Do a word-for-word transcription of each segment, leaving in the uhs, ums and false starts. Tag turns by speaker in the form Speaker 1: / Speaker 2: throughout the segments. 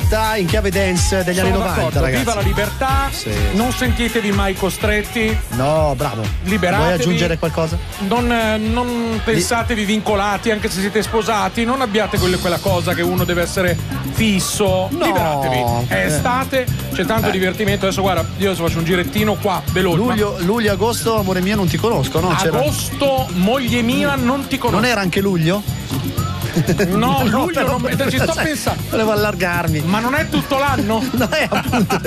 Speaker 1: libertà in chiave dance degli
Speaker 2: Sono
Speaker 1: anni novanta,
Speaker 2: d'accordo,
Speaker 1: ragazzi.
Speaker 2: viva la libertà,
Speaker 1: Sì.
Speaker 2: non sentitevi mai costretti,
Speaker 1: No, bravo.
Speaker 2: liberatevi.
Speaker 1: Vuoi aggiungere qualcosa?
Speaker 2: Non, eh, non pensatevi vincolati anche se siete sposati, non abbiate quelle- quella cosa che uno deve essere fisso,
Speaker 1: No.
Speaker 2: liberatevi, è
Speaker 1: Eh.
Speaker 2: estate, c'è tanto divertimento, adesso guarda, io adesso faccio un girettino qua, veloce.
Speaker 1: Luglio, luglio, agosto, amore mio, non ti conosco, no? C'era-
Speaker 2: Agosto, moglie mia, non ti conosco.
Speaker 1: Non era anche luglio?
Speaker 2: No, luglio
Speaker 1: però-
Speaker 2: non ci sto
Speaker 1: sai,
Speaker 2: pensando.
Speaker 1: Volevo allargarmi.
Speaker 2: Ma non è tutto l'anno?
Speaker 1: No, è appunto.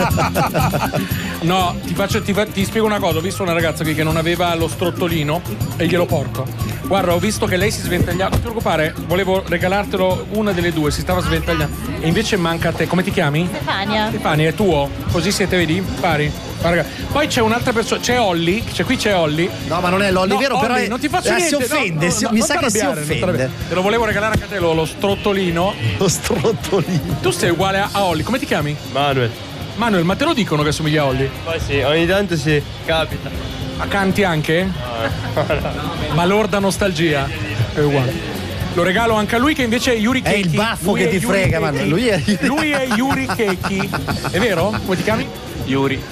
Speaker 2: No, ti, faccio, ti, fa- ti spiego una cosa. Ho visto una ragazza qui che non aveva lo strottolino e glielo porto. Guarda, ho visto che lei si sventagliava. Non ti preoccupare, volevo regalartelo una delle due, si stava sventagliando. E invece manca a te. Come ti chiami?
Speaker 3: Stefania.
Speaker 2: Stefani, è tuo? Così siete, vedi? Pari. Guarda, poi c'è un'altra persona, c'è Olli, cioè qui c'è Olli.
Speaker 1: No, ma non è l'Olli,
Speaker 2: No,
Speaker 1: vero? Però
Speaker 2: Olli,
Speaker 1: è-
Speaker 2: non ti faccio
Speaker 1: eh,
Speaker 2: niente.
Speaker 1: si offende,
Speaker 2: no,
Speaker 1: si-
Speaker 2: no,
Speaker 1: mi
Speaker 2: non
Speaker 1: sa che si
Speaker 2: t'arrabbiare, non
Speaker 1: offende.
Speaker 2: t'arrabbiare. Te lo volevo regalare anche a te, lo, lo strottolino.
Speaker 1: Lo strottolino.
Speaker 2: Tu sei uguale a, a Olli, come ti chiami?
Speaker 4: Manuel.
Speaker 2: Manuel, ma te lo dicono che somiglia a Olli?
Speaker 4: Poi sì, ogni tanto sì, capita.
Speaker 2: Ma canti anche? Ma lorda nostalgia. È uguale. Lo regalo anche a lui che invece è Yuri
Speaker 1: È
Speaker 2: Keki.
Speaker 1: il baffo
Speaker 2: Lui
Speaker 1: che
Speaker 2: è
Speaker 1: ti
Speaker 2: Yuri
Speaker 1: frega,
Speaker 2: Keki.
Speaker 1: man. Lui è-
Speaker 2: Lui è Yuri Keki. È vero? Come ti chiami?
Speaker 4: Yuri.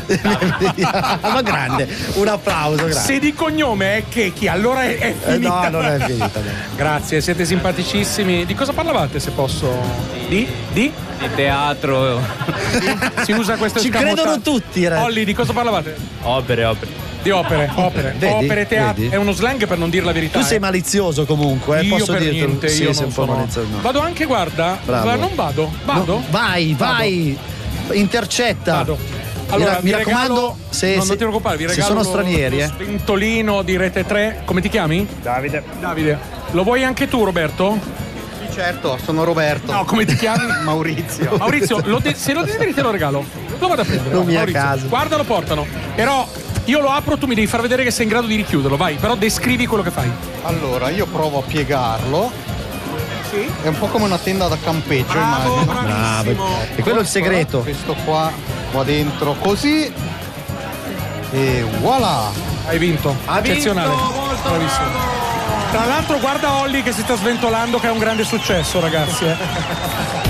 Speaker 1: Ma grande, un applauso, grazie.
Speaker 2: Se di cognome è Keki, allora è, è
Speaker 1: Eh,
Speaker 2: finita.
Speaker 1: no, non è finita. no.
Speaker 2: Grazie, siete simpaticissimi. Di cosa parlavate, se posso? Di? Di?
Speaker 4: Di teatro,
Speaker 2: Si usa questo
Speaker 1: Ci
Speaker 2: escamotage.
Speaker 1: credono tutti, ragazzi.
Speaker 2: Olli, di cosa parlavate?
Speaker 4: opere, opere.
Speaker 2: Di opere, opere.
Speaker 1: Vedi?
Speaker 2: Opere, teatro.
Speaker 1: Vedi?
Speaker 2: È uno slang per non dire la verità.
Speaker 1: Tu sei
Speaker 2: eh.
Speaker 1: malizioso comunque, eh,
Speaker 2: Io
Speaker 1: posso
Speaker 2: per
Speaker 1: dirtelo.
Speaker 2: niente,
Speaker 1: Sì,
Speaker 2: io
Speaker 1: sei
Speaker 2: non
Speaker 1: un po'
Speaker 2: sono.
Speaker 1: malizioso. no.
Speaker 2: Vado anche, guarda.
Speaker 1: Bravo.
Speaker 2: Va- non vado. Vado?
Speaker 1: No, vai,
Speaker 2: Vado.
Speaker 1: vai. Intercetta.
Speaker 2: Vado.
Speaker 1: Mi
Speaker 2: Allora,
Speaker 1: ra- mi
Speaker 2: vi
Speaker 1: raccomando,
Speaker 2: regalo-
Speaker 1: se,
Speaker 2: no, non
Speaker 1: se-
Speaker 2: ti preoccupare, vi
Speaker 1: se
Speaker 2: regalo
Speaker 1: sono
Speaker 2: lo-
Speaker 1: stranieri,
Speaker 2: lo
Speaker 1: eh.
Speaker 2: sventolino di Rete tre. Come ti chiami?
Speaker 4: Davide.
Speaker 2: Davide. Lo vuoi anche tu, Roberto?
Speaker 5: Sì, certo, sono Roberto.
Speaker 2: No, come ti chiami?
Speaker 5: Maurizio.
Speaker 2: Maurizio, lo de- se lo desideri te lo regalo. Lo vado a prendere.
Speaker 1: Non mi a
Speaker 2: Maurizio,
Speaker 1: caso.
Speaker 2: Guarda, lo portano. Però io lo apro, tu mi devi far vedere che sei in grado di richiuderlo. Vai, però descrivi quello che fai.
Speaker 5: Allora, io provo a piegarlo.
Speaker 2: Sì.
Speaker 5: È un po' come una tenda da campeggio,
Speaker 2: Bravo,
Speaker 5: immagino.
Speaker 2: bravissimo.
Speaker 1: E quello è il segreto.
Speaker 5: Questo qua va dentro così. E voilà!
Speaker 2: Hai vinto. Eccezionale. Bravissimo. Tra l'altro guarda Olli che si sta sventolando, che è un grande successo, ragazzi. eh.